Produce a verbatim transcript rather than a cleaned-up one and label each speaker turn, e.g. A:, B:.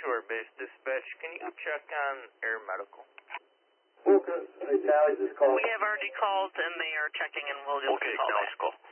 A: Shore Base Dispatch. Can you check on Air Medical?
B: Okay, I tallied this call.
C: We have already called and they are checking and we'll just
D: Okay,
C: call
D: now
C: back.
D: let's go.